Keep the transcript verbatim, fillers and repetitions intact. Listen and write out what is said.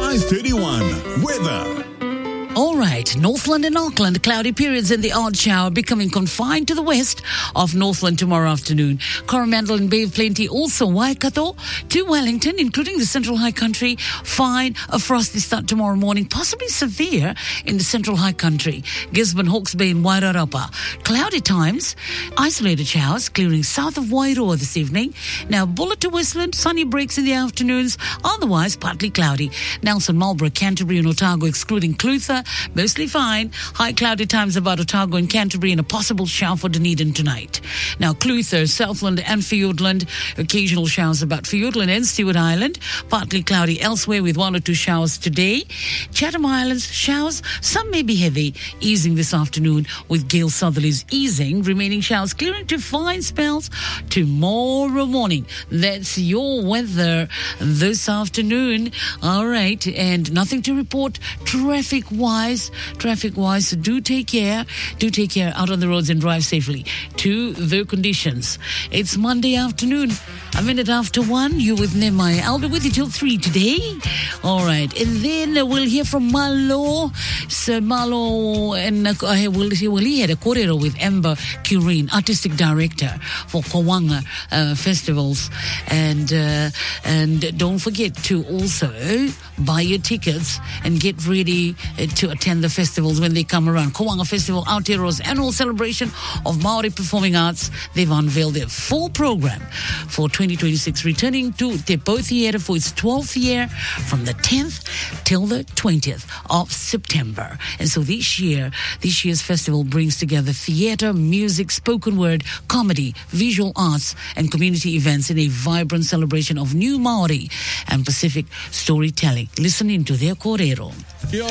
five thirty-one. Weather. All right, Northland and Auckland, cloudy periods and the odd shower becoming confined to the west of Northland tomorrow afternoon. Coromandel and Bay of Plenty, also Waikato to Wellington, including the Central High Country. Fine, a frosty start tomorrow morning, possibly severe in the Central High Country. Gisborne, Hawke's Bay and Wairarapa. Cloudy times, isolated showers clearing south of Wairoa this evening. Now, Bullet to Westland, sunny breaks in the afternoons, otherwise partly cloudy. Nelson, Marlborough, Canterbury and Otago excluding Clutha. Mostly fine. High cloudy times about Otago and Canterbury and a possible shower for Dunedin tonight. Now, Clutha, Southland and Fiordland. Occasional showers about Fiordland and Stewart Island. Partly cloudy elsewhere with one or two showers today. Chatham Islands, showers. Some may be heavy, easing this afternoon with gale southerlies easing. Remaining showers clearing to fine spells tomorrow morning. That's your weather this afternoon. All right. And nothing to report traffic-wise. Traffic-wise, do take care. Do take care out on the roads and drive safely to the conditions. It's Monday afternoon, a minute after one. You're with Nehemiah. I'll be with you till three today. All right. And then we'll hear from Malo. So Malo, and uh, we'll, we'll hear a korero with Amber Cureen, Artistic Director for Kawanga uh, Festivals. And, uh, and don't forget to also buy your tickets and get ready uh, to attend the festivals when they come around. Kawanga Festival, Aotearoa's annual celebration of Maori performing arts. They've unveiled their full program for twenty twenty-six, returning to Te Pou Theatre for its twelfth year from the tenth till the twentieth of September. And so this year, this year's festival brings together theatre, music, spoken word, comedy, visual arts, and community events in a vibrant celebration of new Maori and Pacific storytelling. Listen into their korero.